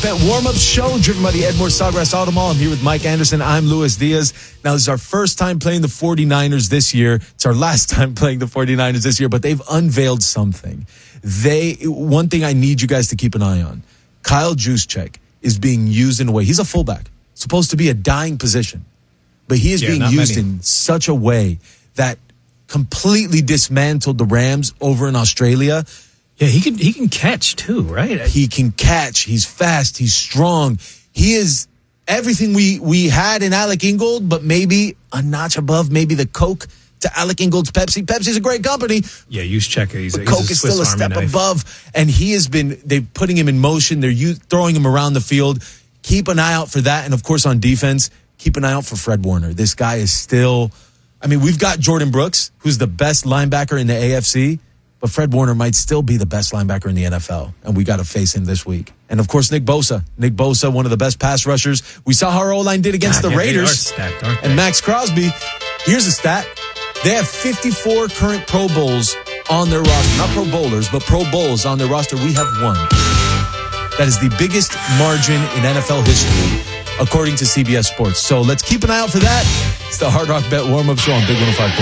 Bet Warm-Up Show, driven by the Edmore Sawgrass Auto Mall. I'm here with Mike Anderson. I'm Luis Diaz. Now, this is our first time playing the 49ers this year. It's our last time playing the 49ers this year, but they've unveiled something. One thing I need you guys to keep an eye on. Kyle Juszczyk is being used in a way. He's a fullback, supposed to be a dying position, but he is being used in such a way that completely dismantled the Rams over in Australia. Yeah, he can catch too, right? He can catch. He's fast. He's strong. He is everything we had in Alec Ingold, but maybe a notch above, maybe the Coke to Alec Ingold's Pepsi. Pepsi's a great company. Yeah, Juszczyk. Coke is still a step above, and they're putting him in motion. They're throwing him around the field. Keep an eye out for that, and of course on defense, keep an eye out for Fred Warner. This guy is still. I mean, we've got Jordan Brooks, who's the best linebacker in the AFC. But Fred Warner might still be the best linebacker in the NFL, and we got to face him this week. And, of course, Nick Bosa. Nick Bosa, one of the best pass rushers. We saw how our O-line did against the Raiders. They are stacked, aren't they? And Max Crosby, here's a stat. They have 54 current Pro Bowls on their roster. Not Pro Bowlers, but Pro Bowls on their roster. We have one. That is the biggest margin in NFL history, according to CBS Sports. So let's keep an eye out for that. It's the Hard Rock Bet Warm-Up Show on Big 105.